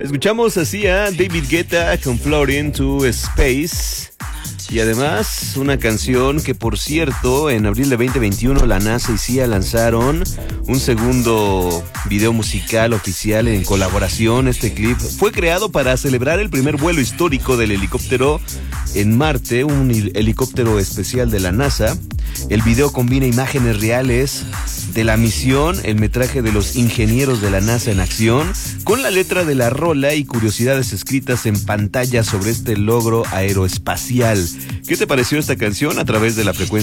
Escuchamos así a David Guetta con Floating to Space. Y además una canción que, por cierto, en abril de 2021 la NASA y CIA lanzaron un segundo video musical oficial en colaboración. Este clip fue creado para celebrar el primer vuelo histórico del helicóptero en Marte, un helicóptero especial de la NASA. El video combina imágenes reales de la misión, el metraje de los ingenieros de la NASA en acción, con la letra de la rola y curiosidades escritas en pantalla sobre este logro aeroespacial. ¿Qué te pareció esta canción? A través de la frecuencia